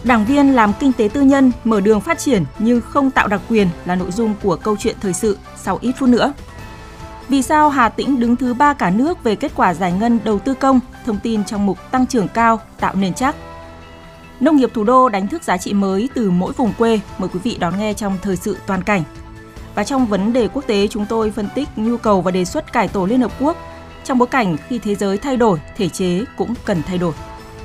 Đảng viên làm kinh tế tư nhân, mở đường phát triển nhưng không tạo đặc quyền là nội dung của câu chuyện thời sự sau ít phút nữa. Vì sao Hà Tĩnh đứng thứ 3 cả nước về kết quả giải ngân đầu tư công? Thông tin trong mục tăng trưởng cao, tạo nền chắc. Nông nghiệp thủ đô đánh thức giá trị mới từ mỗi vùng quê. Mời quý vị đón nghe trong thời sự toàn cảnh. Và trong vấn đề quốc tế, chúng tôi phân tích nhu cầu và đề xuất cải tổ Liên Hợp Quốc trong bối cảnh khi thế giới thay đổi, thể chế cũng cần thay đổi.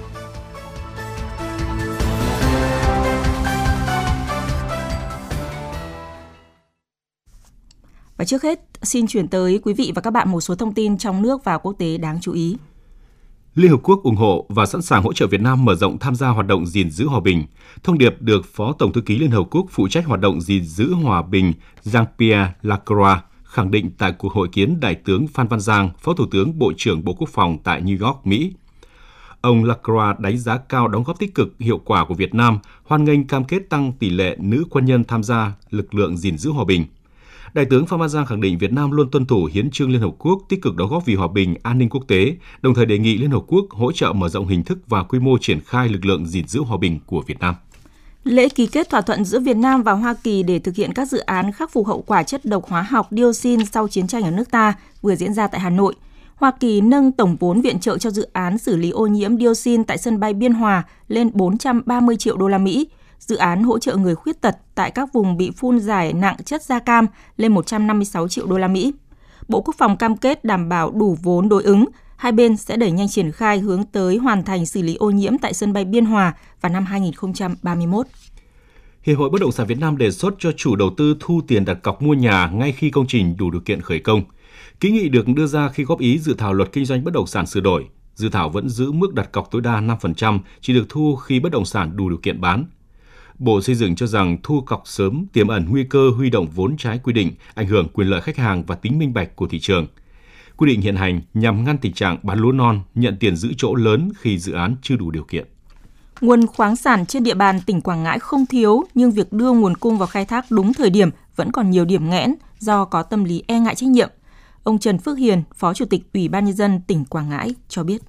Và trước hết, xin chuyển tới quý vị và các bạn một số thông tin trong nước và quốc tế đáng chú ý. Liên Hợp Quốc ủng hộ và sẵn sàng hỗ trợ Việt Nam mở rộng tham gia hoạt động gìn giữ hòa bình. Thông điệp được Phó Tổng thư ký Liên Hợp Quốc phụ trách hoạt động gìn giữ hòa bình Jean-Pierre Lacroix khẳng định tại cuộc hội kiến Đại tướng Phan Văn Giang, Phó Thủ tướng Bộ trưởng Bộ Quốc phòng tại New York, Mỹ. Ông Lacroix đánh giá cao đóng góp tích cực hiệu quả của Việt Nam, hoan nghênh cam kết tăng tỷ lệ nữ quân nhân tham gia lực lượng gìn giữ hòa bình. Đại tướng Phan Văn Giang khẳng định Việt Nam luôn tuân thủ hiến chương Liên Hợp Quốc, tích cực đóng góp vì hòa bình, an ninh quốc tế, đồng thời đề nghị Liên Hợp Quốc hỗ trợ mở rộng hình thức và quy mô triển khai lực lượng gìn giữ hòa bình của Việt Nam. Lễ ký kết thỏa thuận giữa Việt Nam và Hoa Kỳ để thực hiện các dự án khắc phục hậu quả chất độc hóa học dioxin sau chiến tranh ở nước ta vừa diễn ra tại Hà Nội. Hoa Kỳ nâng tổng vốn viện trợ cho dự án xử lý ô nhiễm dioxin tại sân bay Biên Hòa lên 430 triệu đô la Mỹ. Dự án hỗ trợ người khuyết tật tại các vùng bị phun giải nặng chất da cam lên 156 triệu đô la Mỹ. Bộ Quốc phòng cam kết đảm bảo đủ vốn đối ứng, hai bên sẽ đẩy nhanh triển khai hướng tới hoàn thành xử lý ô nhiễm tại sân bay Biên Hòa vào năm 2031. Hiệp hội Bất động sản Việt Nam đề xuất cho chủ đầu tư thu tiền đặt cọc mua nhà ngay khi công trình đủ điều kiện khởi công. Kiến nghị được đưa ra khi góp ý dự thảo luật kinh doanh bất động sản sửa đổi. Dự thảo vẫn giữ mức đặt cọc tối đa 5%, chỉ được thu khi bất động sản đủ điều kiện bán. Bộ Xây dựng cho rằng thu cọc sớm tiềm ẩn nguy cơ huy động vốn trái quy định, ảnh hưởng quyền lợi khách hàng và tính minh bạch của thị trường. Quy định hiện hành nhằm ngăn tình trạng bán lúa non, nhận tiền giữ chỗ lớn khi dự án chưa đủ điều kiện. Nguồn khoáng sản trên địa bàn tỉnh Quảng Ngãi không thiếu, nhưng việc đưa nguồn cung vào khai thác đúng thời điểm vẫn còn nhiều điểm nghẽn do có tâm lý e ngại trách nhiệm. Ông Trần Phước Hiền, Phó Chủ tịch Ủy ban Nhân dân tỉnh Quảng Ngãi cho biết.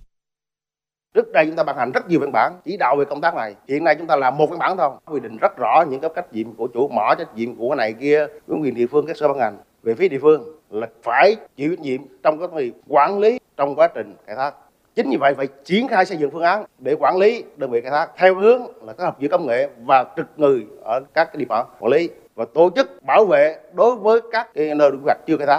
Trước đây chúng ta ban hành rất nhiều văn bản chỉ đạo về công tác này. Hiện nay chúng ta làm một văn bản thôi, quy định rất rõ những cái trách nhiệm của chủ mỏ, trách nhiệm của cái này kia, của quyền địa phương, các sở ban ngành. Về phía địa phương là phải chịu trách nhiệm trong các việc quản lý trong quá trình khai thác. Chính vì vậy phải triển khai xây dựng phương án để quản lý đơn vị khai thác theo hướng là kết hợp giữa công nghệ và trực người ở các cái địa bàn quản lý và tổ chức bảo vệ đối với các cái nơi quy hoạch chưa khai thác.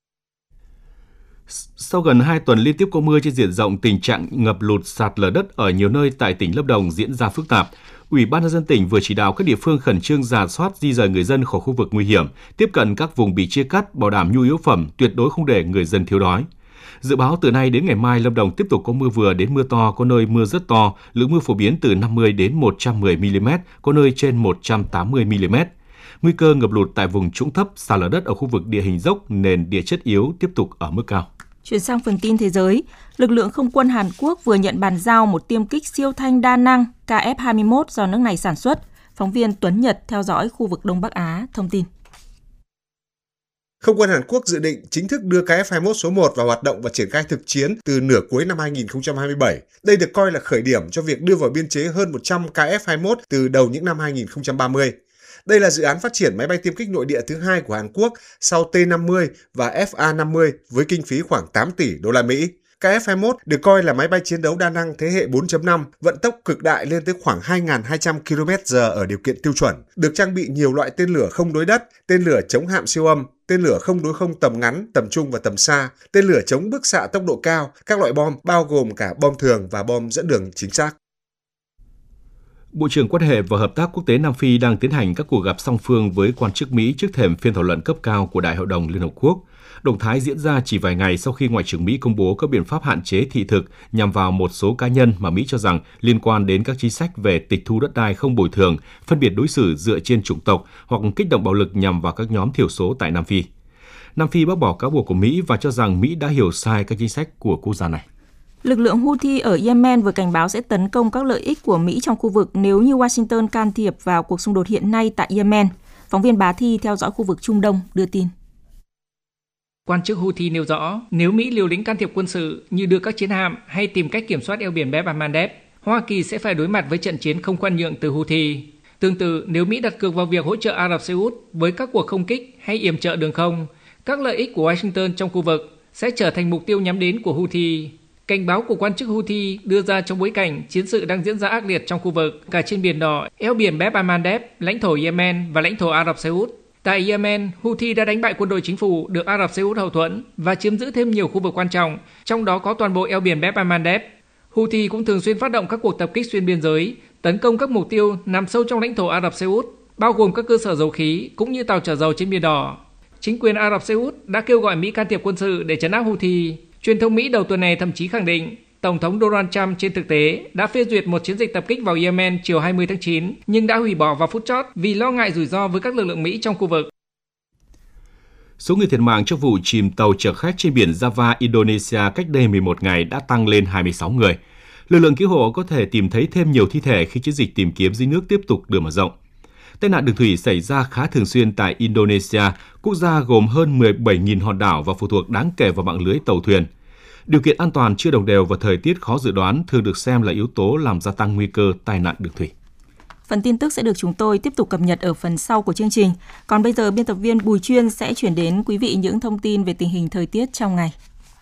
Sau gần 2 tuần liên tiếp có mưa trên diện rộng, tình trạng ngập lụt sạt lở đất ở nhiều nơi tại tỉnh Lâm Đồng diễn ra phức tạp. Ủy ban Nhân dân tỉnh vừa chỉ đạo các địa phương khẩn trương rà soát di dời người dân khỏi khu vực nguy hiểm, tiếp cận các vùng bị chia cắt, bảo đảm nhu yếu phẩm, tuyệt đối không để người dân thiếu đói. Dự báo từ nay đến ngày mai, Lâm Đồng tiếp tục có mưa vừa đến mưa to, có nơi mưa rất to, lượng mưa phổ biến từ 50 đến 110 mm, có nơi trên 180 mm. Nguy cơ ngập lụt tại vùng trũng thấp, sạt lở đất ở khu vực địa hình dốc, nền địa chất yếu tiếp tục ở mức cao. Chuyển sang phần tin thế giới, lực lượng không quân Hàn Quốc vừa nhận bàn giao một tiêm kích siêu thanh đa năng KF-21 do nước này sản xuất. Phóng viên Tuấn Nhật theo dõi khu vực Đông Bắc Á thông tin. Không quân Hàn Quốc dự định chính thức đưa KF-21 số 1 vào hoạt động và triển khai thực chiến từ nửa cuối năm 2027. Đây được coi là khởi điểm cho việc đưa vào biên chế hơn 100 KF-21 từ đầu những năm 2030. Đây là dự án phát triển máy bay tiêm kích nội địa thứ hai của Hàn Quốc sau T-50 và FA-50 với kinh phí khoảng 8 tỷ đô la Mỹ. KF-21 được coi là máy bay chiến đấu đa năng thế hệ 4.5, vận tốc cực đại lên tới khoảng 2.200 km/h ở điều kiện tiêu chuẩn, được trang bị nhiều loại tên lửa không đối đất, tên lửa chống hạm siêu âm, tên lửa không đối không tầm ngắn, tầm trung và tầm xa, tên lửa chống bức xạ tốc độ cao, các loại bom bao gồm cả bom thường và bom dẫn đường chính xác. Bộ trưởng Quan hệ và Hợp tác Quốc tế Nam Phi đang tiến hành các cuộc gặp song phương với quan chức Mỹ trước thềm phiên thảo luận cấp cao của Đại hội đồng Liên Hợp Quốc. Động thái diễn ra chỉ vài ngày sau khi Ngoại trưởng Mỹ công bố các biện pháp hạn chế thị thực nhằm vào một số cá nhân mà Mỹ cho rằng liên quan đến các chính sách về tịch thu đất đai không bồi thường, phân biệt đối xử dựa trên chủng tộc hoặc kích động bạo lực nhằm vào các nhóm thiểu số tại Nam Phi. Nam Phi bác bỏ cáo buộc của Mỹ và cho rằng Mỹ đã hiểu sai các chính sách của quốc gia này. Lực lượng Houthi ở Yemen vừa cảnh báo sẽ tấn công các lợi ích của Mỹ trong khu vực nếu như Washington can thiệp vào cuộc xung đột hiện nay tại Yemen. Phóng viên Bá Thi theo dõi khu vực Trung Đông đưa tin. Quan chức Houthi nêu rõ, nếu Mỹ liều lĩnh can thiệp quân sự như đưa các chiến hạm hay tìm cách kiểm soát eo biển Bab el-Mandeb, Hoa Kỳ sẽ phải đối mặt với trận chiến không khoan nhượng từ Houthi. Tương tự, nếu Mỹ đặt cược vào việc hỗ trợ Ả Rập Xê Út với các cuộc không kích hay yểm trợ đường không, các lợi ích của Washington trong khu vực sẽ trở thành mục tiêu nhắm đến của Houthi. Cảnh báo của quan chức Houthi đưa ra trong bối cảnh chiến sự đang diễn ra ác liệt trong khu vực, cả trên Biển Đỏ, eo biển Bab al-Mandeb, lãnh thổ Yemen và lãnh thổ Ả Rập Xê Út. Tại Yemen, Houthi đã đánh bại quân đội chính phủ được Ả Rập Xê Út hậu thuẫn và chiếm giữ thêm nhiều khu vực quan trọng, trong đó có toàn bộ eo biển Bab al-Mandeb. Houthi cũng thường xuyên phát động các cuộc tập kích xuyên biên giới, tấn công các mục tiêu nằm sâu trong lãnh thổ Ả Rập Xê Út, bao gồm các cơ sở dầu khí cũng như tàu chở dầu trên Biển Đỏ. Chính quyền Ả Rập Xê Út đã kêu gọi Mỹ can thiệp quân sự để trấn áp Houthi. Truyền thông Mỹ đầu tuần này thậm chí khẳng định Tổng thống Donald Trump trên thực tế đã phê duyệt một chiến dịch tập kích vào Yemen chiều 20 tháng 9, nhưng đã hủy bỏ vào phút chót vì lo ngại rủi ro với các lực lượng Mỹ trong khu vực. Số người thiệt mạng trong vụ chìm tàu chở khách trên biển Java, Indonesia cách đây 11 ngày đã tăng lên 26 người. Lực lượng cứu hộ có thể tìm thấy thêm nhiều thi thể khi chiến dịch tìm kiếm dưới nước tiếp tục được mở rộng. Tai nạn đường thủy xảy ra khá thường xuyên tại Indonesia, quốc gia gồm hơn 17.000 hòn đảo và phụ thuộc đáng kể vào mạng lưới tàu thuyền. Điều kiện an toàn chưa đồng đều và thời tiết khó dự đoán thường được xem là yếu tố làm gia tăng nguy cơ tai nạn đường thủy. Phần tin tức sẽ được chúng tôi tiếp tục cập nhật ở phần sau của chương trình. Còn bây giờ, biên tập viên Bùi Chuyên sẽ chuyển đến quý vị những thông tin về tình hình thời tiết trong ngày.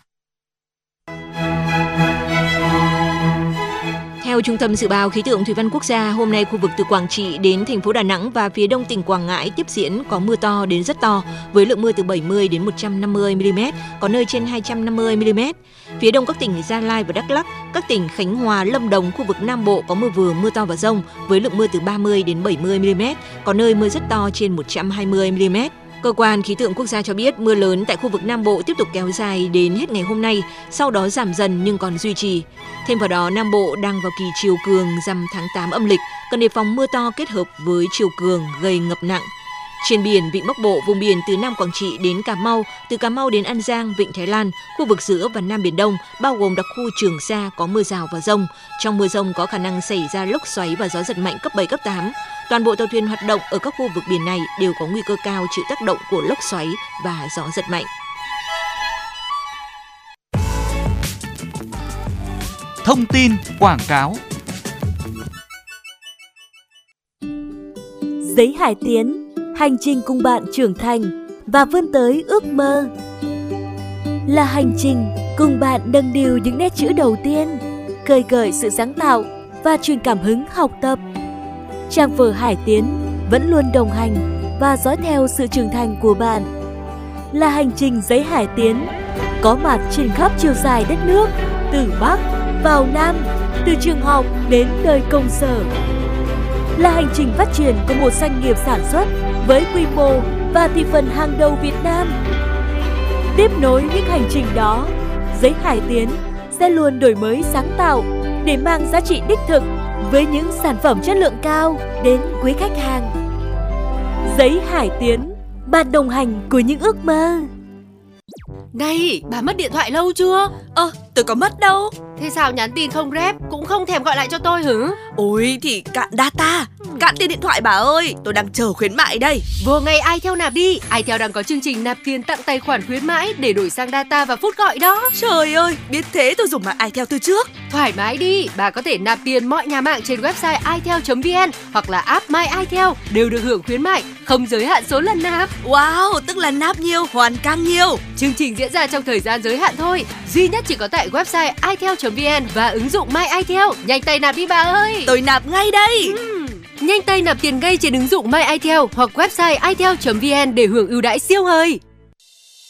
Theo Trung tâm Dự báo Khí tượng Thủy văn Quốc gia, hôm nay khu vực từ Quảng Trị đến thành phố Đà Nẵng và phía đông tỉnh Quảng Ngãi tiếp diễn có mưa to đến rất to, với lượng mưa từ 70 đến 150 mm, có nơi trên 250 mm. Phía đông các tỉnh Gia Lai và Đắk Lắk, các tỉnh Khánh Hòa, Lâm Đồng, khu vực Nam Bộ có mưa vừa, mưa to và dông, với lượng mưa từ 30 đến 70 mm, có nơi mưa rất to trên 120 mm. Cơ quan khí tượng quốc gia cho biết mưa lớn tại khu vực Nam Bộ tiếp tục kéo dài đến hết ngày hôm nay, sau đó giảm dần nhưng còn duy trì. Thêm vào đó, Nam Bộ đang vào kỳ chiều cường rằm tháng 8 âm lịch, cần đề phòng mưa to kết hợp với chiều cường gây ngập nặng. Trên biển, vịnh Bắc Bộ, vùng biển từ Nam Quảng Trị đến Cà Mau, từ Cà Mau đến An Giang, vịnh Thái Lan, khu vực giữa và Nam Biển Đông, bao gồm đặc khu Trường Sa có mưa rào và dông. Trong mưa dông có khả năng xảy ra lốc xoáy và gió giật mạnh cấp 7, cấp 8. Toàn bộ tàu thuyền hoạt động ở các khu vực biển này đều có nguy cơ cao chịu tác động của lốc xoáy và gió giật mạnh. Thông tin quảng cáo. Giấy Hải Tiến, hành trình cùng bạn trưởng thành và vươn tới ước mơ. Là hành trình cùng bạn nâng niu những nét chữ đầu tiên, khơi gợi sự sáng tạo và truyền cảm hứng học tập. Trang vở Hải Tiến vẫn luôn đồng hành và dõi theo sự trưởng thành của bạn. Là hành trình Giấy Hải Tiến, có mặt trên khắp chiều dài đất nước, từ Bắc vào Nam, từ trường học đến nơi công sở. Là hành trình phát triển của một doanh nghiệp sản xuất với quy mô và thị phần hàng đầu Việt Nam. Tiếp nối những hành trình đó, Giấy Hải Tiến sẽ luôn đổi mới sáng tạo để mang giá trị đích thực với những sản phẩm chất lượng cao đến quý khách hàng. Giấy Hải Tiến, bạn đồng hành của những ước mơ. Này, bà mất điện thoại lâu chưa? Tôi có mất đâu. Thế sao nhắn tin không rep, cũng không thèm gọi lại cho tôi hử? Ôi thì cạn data, cạn tiền điện thoại bà ơi, tôi đang chờ khuyến mại đây. Vô ngay iTel nạp đi, iTel đang có chương trình nạp tiền tặng tài khoản khuyến mãi để đổi sang data và phút gọi đó. Trời ơi, biết thế tôi dùng mạng iTel từ trước. Thoải mái đi, bà có thể nạp tiền mọi nhà mạng trên website itel.vn hoặc là app My iTel đều được hưởng khuyến mại, không giới hạn số lần nạp. Wow, tức là nạp nhiều, hoàn càng nhiều. Chương trình diễn ra trong thời gian giới hạn thôi, duy nhất chỉ có tại website itel.vn và ứng dụng My iTel. Nhanh tay nạp đi bà ơi. Tôi nạp ngay đây. Nhanh tay nạp tiền ngay trên ứng dụng My iTel hoặc website itel.vn để hưởng ưu đãi siêu hời.